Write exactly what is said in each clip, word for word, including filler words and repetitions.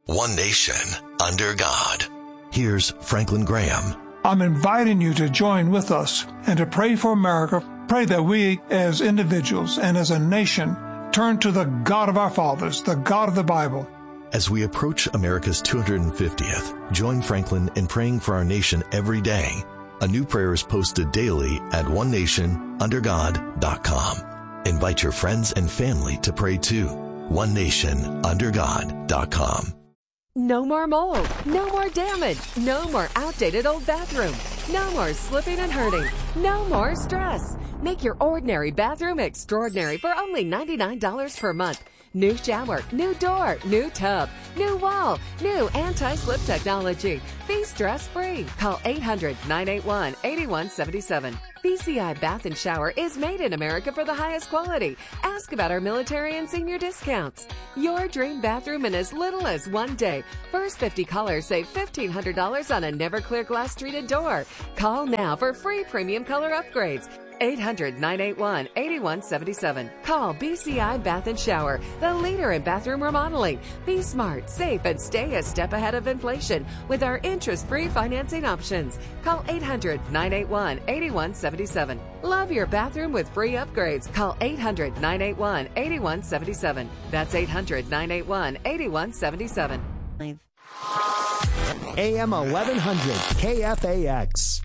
One nation, under God. Here's Franklin Graham. I'm inviting you to join with us and to pray for America. Pray that we as individuals and as a nation turn to the God of our fathers, the God of the Bible. As we approach America's two hundred fiftieth, join Franklin in praying for our nation every day. A new prayer is posted daily at one nation under god dot com. Invite your friends and family to pray too. one nation under god dot com. No more mold, no more damage, no more outdated old bathroom, no more slipping and hurting, no more stress. Make your ordinary bathroom extraordinary for only ninety-nine dollars per month. New shower, new door, new tub, new wall, new anti-slip technology. Be stress-free. Call eight hundred, nine eight one, eight one seven seven. B C I Bath and Shower is made in America for the highest quality. Ask about our military and senior discounts. Your dream bathroom in as little as one day. First fifty callers save fifteen hundred dollars on a never clear glass treated door. Call now for free premium color upgrades. eight hundred, nine eight one, eight one seven seven. Call B C I Bath and Shower, the leader in bathroom remodeling. Be smart, safe, and stay a step ahead of inflation with our interest-free financing options. Call eight hundred, nine eight one, eight one seven seven. Love your bathroom with free upgrades. Call eight hundred, nine eight one, eight one seven seven. That's eight hundred, nine eight one, eight one seven seven. A M eleven hundred K F A X.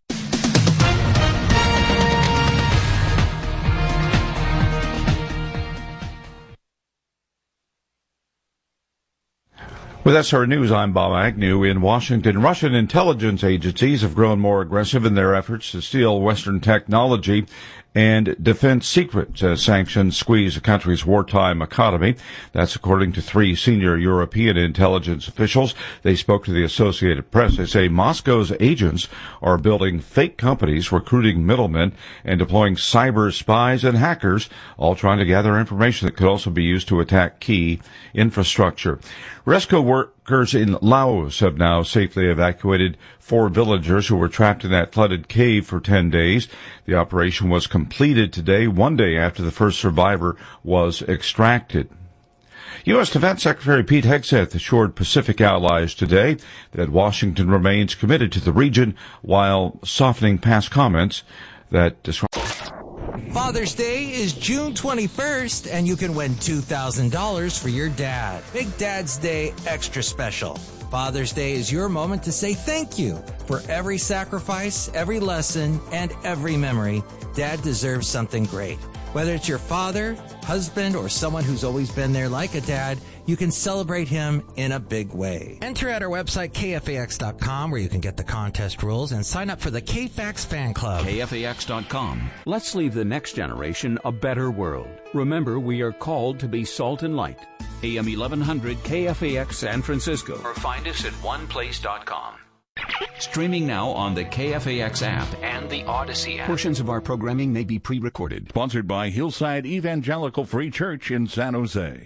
With S R News, I'm Bob Agnew. In Washington, Russian intelligence agencies have grown more aggressive in their efforts to steal Western technology and defense secrets as sanctions squeeze the country's wartime economy. That's according to three senior European intelligence officials. They spoke to the Associated Press. They say Moscow's agents are building fake companies, recruiting middlemen, and deploying cyber spies and hackers, all trying to gather information that could also be used to attack key infrastructure. Rescue workers in Laos have now safely evacuated four villagers who were trapped in that flooded cave for ten days. The operation was completed today, one day after the first survivor was extracted. U S. Defense Secretary Pete Hegseth assured Pacific allies today that Washington remains committed to the region while softening past comments that describe Father's Day is June twenty-first, and you can win two thousand dollars for your dad. Make Dad's Day extra special. Father's Day is your moment to say thank you for every sacrifice, every lesson, and every memory. Dad deserves something great. Whether it's your father, husband, or someone who's always been there like a dad, you can celebrate him in a big way. Enter at our website, K F A X dot com, where you can get the contest rules and sign up for the K F A X fan club. K F A X dot com. Let's leave the next generation a better world. Remember, we are called to be salt and light. A M eleven hundred K F A X San Francisco. Or find us at one place dot com. Streaming now on the K F A X app and the Odyssey app. Portions of our programming may be pre-recorded. Sponsored by Hillside Evangelical Free Church in San Jose.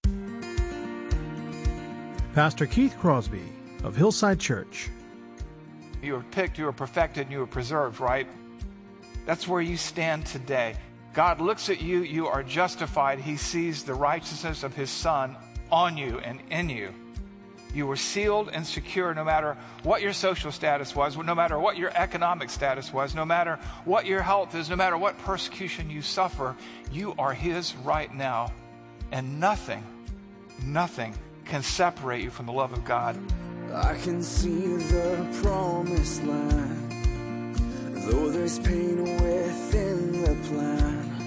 Pastor Keith Crosby of Hillside Church. You were picked, you were perfected, you were preserved, right? That's where you stand today. God looks at you, you are justified. He sees the righteousness of His Son on you and in you. You were sealed and secure no matter what your social status was, no matter what your economic status was, no matter what your health is, no matter what persecution you suffer. You are His right now. And nothing, nothing can separate you from the love of God. I can see the promised land, though there's pain within the plan.